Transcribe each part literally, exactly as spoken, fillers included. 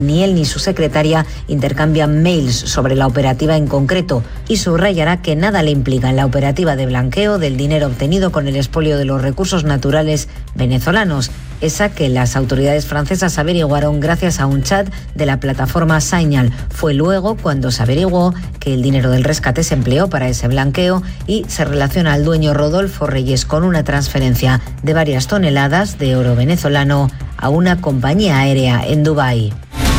Ni él ni su secretaria intercambian mails sobre la operativa en concreto y subrayará que nada le implica en la operativa de blanqueo del dinero obtenido con el expolio de los recursos naturales venezolanos, esa que las autoridades francesas averiguaron gracias a un chat de la plataforma Signal. Fue luego cuando se averiguó que el dinero del rescate se empleó para ese blanqueo y se relaciona al dueño Rodolfo Reyes con una transferencia de varias toneladas de oro venezolano a una compañía aérea en Dubái.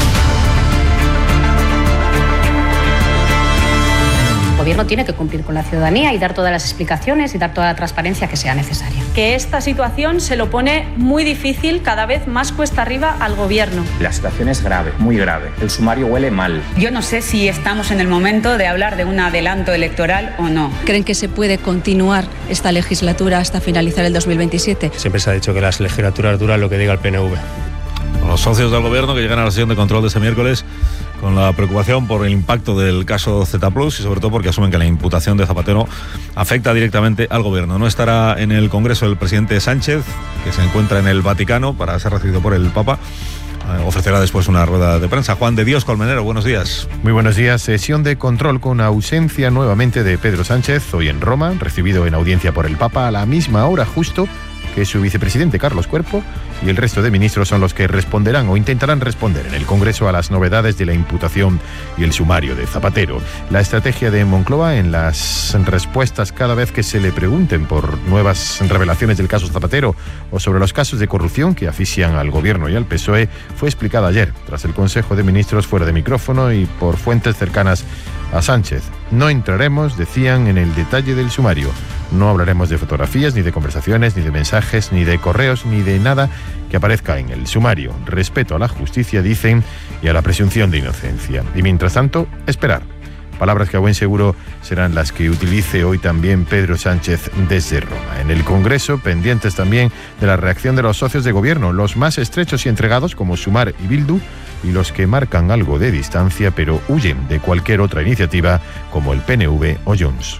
El Gobierno tiene que cumplir con la ciudadanía y dar todas las explicaciones y dar toda la transparencia que sea necesaria. Que esta situación se lo pone muy difícil, cada vez más cuesta arriba al Gobierno. La situación es grave, muy grave. El sumario huele mal. Yo no sé si estamos en el momento de hablar de un adelanto electoral o no. ¿Creen que se puede continuar esta legislatura hasta finalizar el dos mil veintisiete? Siempre se ha dicho que las legislaturas duran lo que diga el P N V. Los socios del Gobierno que llegan a la sesión de control de ese miércoles con la preocupación por el impacto del caso Z plus y sobre todo porque asumen que la imputación de Zapatero afecta directamente al Gobierno. No estará en el Congreso el presidente Sánchez, que se encuentra en el Vaticano para ser recibido por el Papa. Eh, ofrecerá después una rueda de prensa. Juan de Dios Colmenero, buenos días. Muy buenos días. Sesión de control con ausencia nuevamente de Pedro Sánchez, hoy en Roma, recibido en audiencia por el Papa a la misma hora justo que su vicepresidente Carlos Cuerpo, y el resto de ministros son los que responderán o intentarán responder en el Congreso a las novedades de la imputación y el sumario de Zapatero. La estrategia de Moncloa en las respuestas cada vez que se le pregunten por nuevas revelaciones del caso Zapatero o sobre los casos de corrupción que asfixian al Gobierno y al P S O E fue explicada ayer, tras el Consejo de Ministros fuera de micrófono y por fuentes cercanas a Sánchez. No entraremos, decían, en el detalle del sumario. No hablaremos de fotografías, ni de conversaciones, ni de mensajes, ni de correos, ni de nada que aparezca en el sumario. Respeto a la justicia, dicen, y a la presunción de inocencia. Y mientras tanto, esperar. Palabras que a buen seguro serán las que utilice hoy también Pedro Sánchez desde Roma. En el Congreso, pendientes también de la reacción de los socios de gobierno, los más estrechos y entregados como Sumar y Bildu, y los que marcan algo de distancia pero huyen de cualquier otra iniciativa como el P N V o Junts.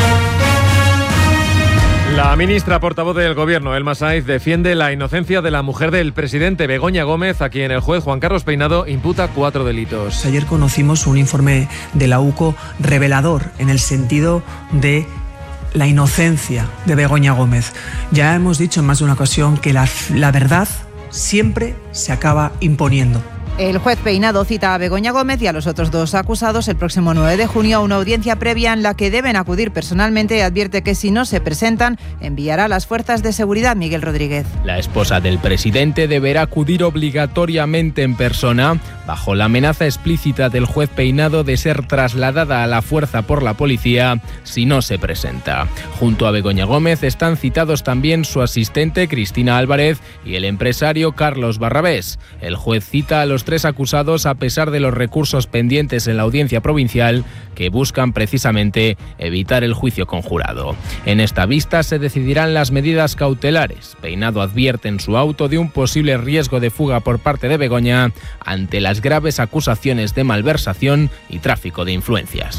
La ministra portavoz del Gobierno, Elma Saiz, defiende la inocencia de la mujer del presidente, Begoña Gómez, a quien el juez Juan Carlos Peinado imputa cuatro delitos. Ayer conocimos un informe de la U C O revelador en el sentido de la inocencia de Begoña Gómez. Ya hemos dicho en más de una ocasión que la, la verdad siempre se acaba imponiendo. El juez Peinado cita a Begoña Gómez y a los otros dos acusados el próximo nueve de junio a una audiencia previa en la que deben acudir personalmente y advierte que si no se presentan enviará a las fuerzas de seguridad. Miguel Rodríguez. La esposa del presidente deberá acudir obligatoriamente en persona bajo la amenaza explícita del juez Peinado de ser trasladada a la fuerza por la policía si no se presenta. Junto a Begoña Gómez están citados también su asistente Cristina Álvarez y el empresario Carlos Barrabés. El juez cita a los tres acusados a pesar de los recursos pendientes en la audiencia provincial que buscan precisamente evitar el juicio conjurado. En esta vista se decidirán las medidas cautelares. Peinado advierte en su auto de un posible riesgo de fuga por parte de Begoña ante las graves acusaciones de malversación y tráfico de influencias.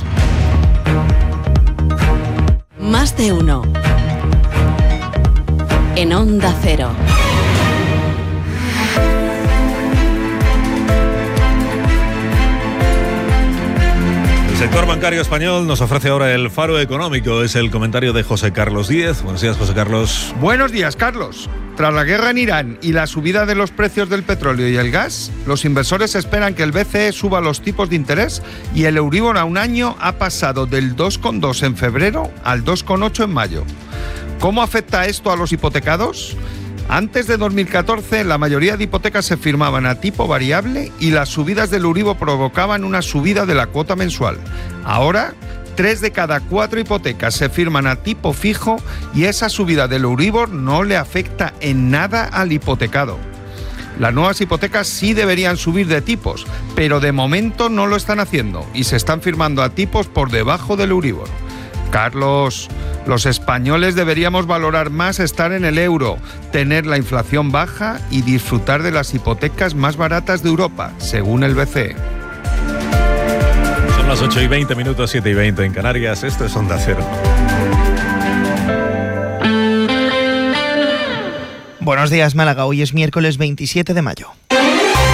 Más de uno. En Onda Cero. El sector bancario español nos ofrece ahora el faro económico. Es el comentario de José Carlos Díez. Buenos días, José Carlos. Buenos días, Carlos. Tras la guerra en Irán y la subida de los precios del petróleo y el gas, los inversores esperan que el B C E suba los tipos de interés y el Euribor a un año ha pasado del dos coma dos en febrero al dos coma ocho en mayo. ¿Cómo afecta esto a los hipotecados? Antes de dos mil catorce, la mayoría de hipotecas se firmaban a tipo variable y las subidas del Euribor provocaban una subida de la cuota mensual. Ahora, tres de cada cuatro hipotecas se firman a tipo fijo y esa subida del Euribor no le afecta en nada al hipotecado. Las nuevas hipotecas sí deberían subir de tipos, pero de momento no lo están haciendo y se están firmando a tipos por debajo del Euribor. Carlos, los españoles deberíamos valorar más estar en el euro, tener la inflación baja y disfrutar de las hipotecas más baratas de Europa, según el B C E. Son las ocho y veinte minutos, siete y veinte en Canarias. Esto es Onda Cero. Buenos días, Málaga. Hoy es miércoles veintisiete de mayo.